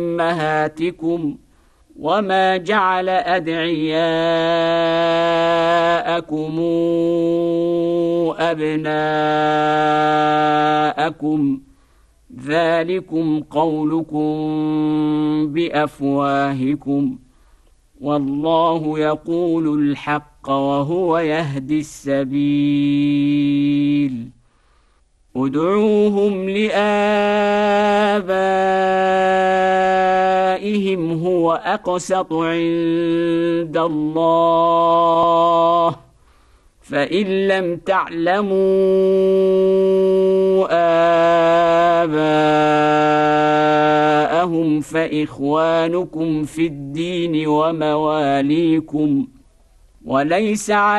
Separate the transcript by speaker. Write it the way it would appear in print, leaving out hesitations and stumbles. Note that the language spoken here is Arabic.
Speaker 1: أمهاتكم وما جعل أدعياءكم أبناءكم ذلكم قولكم بأفواهكم والله يقول الحق وهو يهدي السبيل ادعوهم لآبائهم هو أقسط عند الله فإن لم تعلموا آباءهم فإخوانكم في الدين ومواليكم وليس